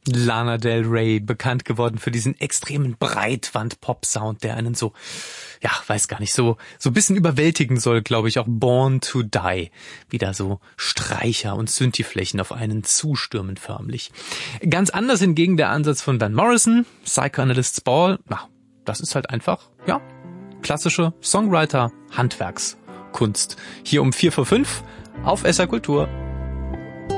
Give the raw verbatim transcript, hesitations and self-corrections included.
Lana Del Rey, bekannt geworden für diesen extremen Breitwand-Pop-Sound, der einen so, ja, weiß gar nicht, so so ein bisschen überwältigen soll, glaube ich, auch Born to Die. Wieder so Streicher und Synthi-Flächen auf einen zustürmen förmlich. Ganz anders hingegen der Ansatz von Van Morrison, Psychoanalysts Ball. Na, das ist halt einfach, ja, klassische Songwriter-Handwerkskunst. Hier um vier vor fünf auf S R Kultur.